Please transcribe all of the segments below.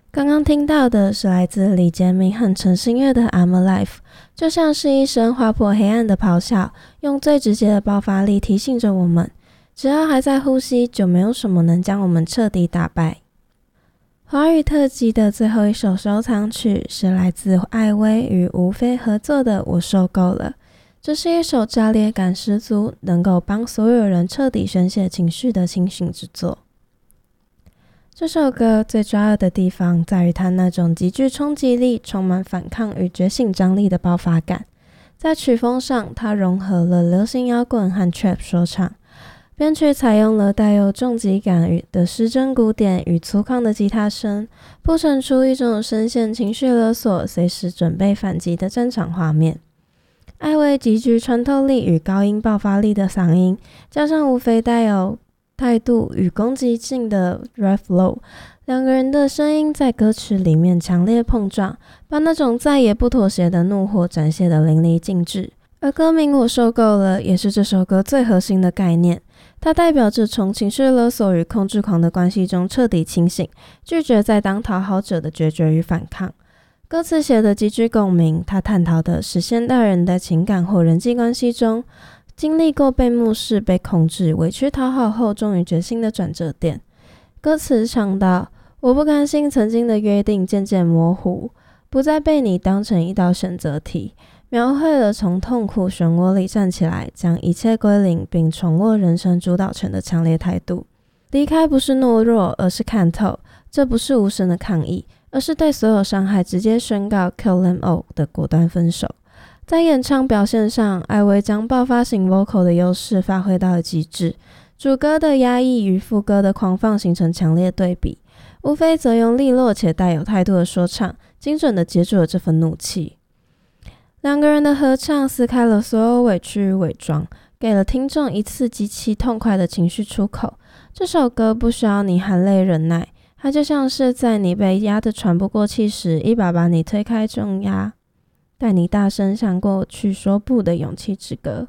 刚刚听到的是来自李杰明和陈星月的 I'm Alive， 就像是一声划破黑暗的咆哮，用最直接的爆发力提醒着我们，只要还在呼吸，就没有什么能将我们彻底打败。华语特辑的最后一首收藏曲是来自艾薇与吴非合作的《我受够了》，这是一首炸裂感十足，能够帮所有人彻底宣泄情绪的清醒之作。这首歌最抓耳的地方在于它那种极具冲击力、充满反抗与觉醒张力的爆发感。在曲风上，它融合了流行摇滚和 trap 说唱，编曲采用了带有重击感的失真鼓点与粗犷的吉他声，铺陈出一种深陷情绪勒索、随时准备反击的战场画面。艾薇极具穿透力与高音爆发力的嗓音，加上吴非带有态度与攻击性的 rap flow， 两个人的声音在歌曲里面强烈碰撞，把那种再也不妥协的怒火展现得淋漓尽致。而歌名我受够了也是这首歌最核心的概念，它代表着从情绪勒索与控制狂的关系中彻底清醒，拒绝再当讨好者的决绝与反抗。歌词写得极具共鸣，它探讨的是现代人的情感或人际关系中经历过被漠视、被控制、委屈讨好后终于决心的转折点。歌词唱到，我不甘心曾经的约定渐渐模糊，不再被你当成一道选择题，描绘了从痛苦漩涡里站起来，将一切归零并重握人生主导权的强烈态度。离开不是懦弱，而是看透，这不是无声的抗议，而是对所有伤害直接宣告 kill them all 的果断分手。在演唱表现上，艾薇将爆发型 vocal 的优势发挥到了极致，主歌的压抑与副歌的狂放形成强烈对比，吴非则用利落且带有态度的说唱，精准地接住了这份怒气。两个人的合唱撕开了所有委屈与伪装，给了听众一次极其痛快的情绪出口。这首歌不需要你含泪忍耐，它就像是在你被压得喘不过气时，一把把你推开重压，带你大声向过去说不的勇气之歌。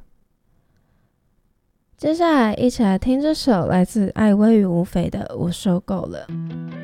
接下来一起来听这首来自艾薇与吴非的《我受够了》。